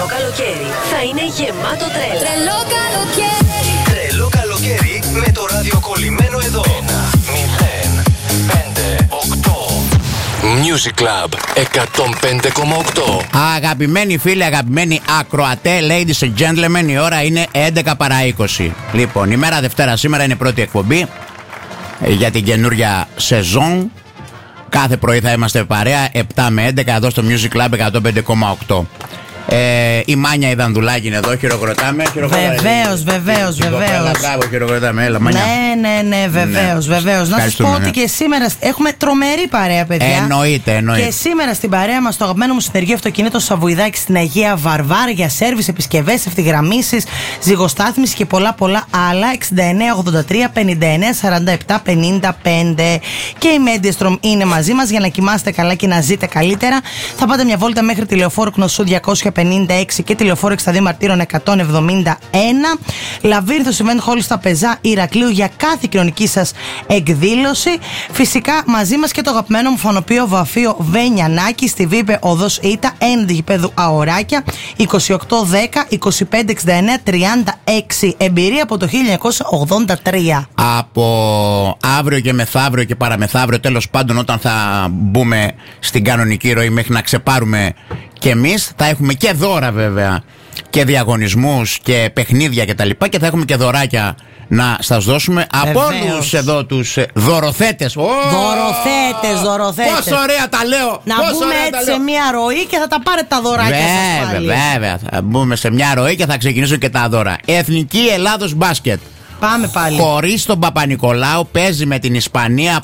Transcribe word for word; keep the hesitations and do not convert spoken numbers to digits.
φετινό καλοκαίρι θα είναι γεμάτο τρέλα. Τρελό καλοκαίρι. Τρελό καλοκαίρι με το ράδιο κολλημένο εδώ. ένα, μηδέν, πέντε, οκτώ. Music Club εκατόν πέντε κόμμα οκτώ. Αγαπημένοι φίλοι, αγαπημένοι ακροατέ, ladies and gentlemen, η ώρα είναι έντεκα παρά είκοσι. Λοιπόν, ημέρα Δευτέρα σήμερα είναι η πρώτη εκπομπή για την καινούρια σεζόν. Κάθε πρωί θα είμαστε παρέα επτά με έντεκα εδώ στο Music Club εκατόν πέντε κόμμα οκτώ. Ε, η Μάνια η Δανδουλάκη είναι εδώ, χειροκροτάμε. Βεβαίως, βεβαίως, βεβαίως. Μπράβο, χειροκροτάμε, έλα Μάνια. Ναι, ναι, ναι, βεβαίως, ναι. βεβαίως. Να σας πω ναι. ότι και σήμερα έχουμε τρομερή παρέα, παιδιά. Εννοείται, εννοείται. Και σήμερα στην παρέα μας το αγαπημένο μου συνεργείο αυτοκίνητο Σαββουιδάκη στην Αγία Βαρβάρα για σέρβις, επισκευές, ευθυγραμμίσεις, ζυγοστάθμιση και πολλά πολλά άλλα. εξήντα εννέα ογδόντα τρία πενήντα εννέα σαράντα επτά πενήντα πέντε. Και η Mediastrom είναι μαζί μας για να κοιμάστε καλά και να ζείτε καλύτερα. Θα πάτε μια βόλτα μέχρι τη Λεωφόρο Κνωσού διακόσια πενήντα έξι και τη Λεωφόρο εξήντα δύο Μαρτύρων εκατόν εβδομήντα ένα. Λαβύρινθο Event Hall στα Πεζά Ηρακλείου για κάθε κοινωνική σας εκδήλωση. Φυσικά μαζί μας και το αγαπημένο μου φανοπείο Βαφείο Βενιανάκη στη Βίπε Οδός Ήτα, έναντι γηπέδου Αοράκια, είκοσι οκτώ δέκα είκοσι πέντε εξήντα εννέα τριάντα έξι. Εμπειρία από το χίλια εννιακόσια ογδόντα τρία. Από αύριο και μεθαύριο και παραμεθαύριο, τέλος πάντων, όταν θα μπούμε στην κανονική ροή μέχρι να ξεπάρουμε και εμείς, θα έχουμε και δώρα βέβαια και διαγωνισμούς και παιχνίδια και τα λοιπά, και θα έχουμε και δωράκια να σας δώσουμε. Βεβαίως. Από όλους εδώ τους δωροθέτες. Oh! Δωροθέτες, δωροθέτες. Πόσο ωραία τα λέω. Να Πόσο μπούμε έτσι σε μια ροή και θα τα πάρετε τα δωράκια σας πάλι. Βέβαια, βέβαια. Θα μπούμε σε μια ροή και θα ξεκινήσουν και τα δώρα. Εθνική Ελλάδος μπάσκετ. Πάμε πάλι. Χωρίς τον Παπα-Νικολάου, παίζει με την Ισπανία